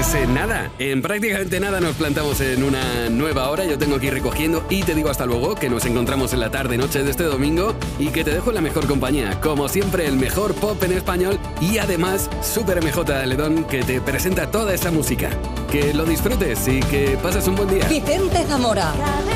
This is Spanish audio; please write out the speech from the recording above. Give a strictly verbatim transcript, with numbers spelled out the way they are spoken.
Pues eh, nada, en prácticamente nada nos plantamos en una nueva hora. Yo tengo que ir recogiendo y te digo hasta luego, que nos encontramos en la tarde-noche de este domingo y que te dejo en la mejor compañía. Como siempre, el mejor pop en español y además Super M J Ledón, que te presenta toda esa música. Que lo disfrutes y que pases un buen día. Vicente Zamora.